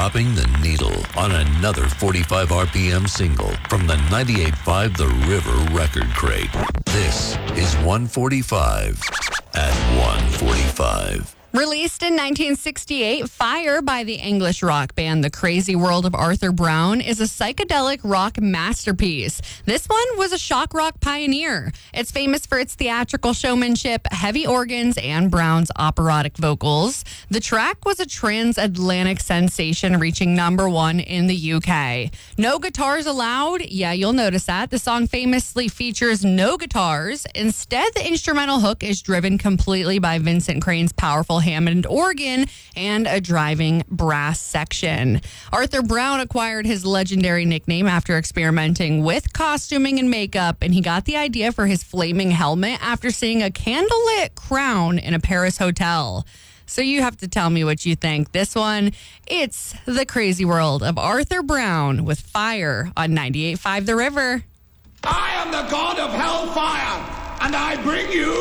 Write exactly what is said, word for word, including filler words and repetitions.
dropping the needle on another forty-five R P M single from the ninety-eight point five The River Record Crate. This is one forty-five at one forty-five. Released in nineteen sixty-eight, Fire by the English rock band The Crazy World of Arthur Brown is a psychedelic rock masterpiece. This one was a shock rock pioneer. It's famous for its theatrical showmanship, heavy organs, and Brown's operatic vocals. The track was a transatlantic sensation, reaching number one in the U K. No guitars allowed? Yeah, you'll notice that. The song famously features no guitars. Instead, the instrumental hook is driven completely by Vincent Crane's powerful Hammond organ and a driving brass section. Arthur Brown acquired his legendary nickname after experimenting with costuming and makeup, and he got the idea for his flaming helmet after seeing a candlelit crown in a Paris hotel. So you have to tell me what you think. This one, it's The Crazy World of Arthur Brown with Fire on ninety-eight point five The River. I am the god of hellfire, and I bring you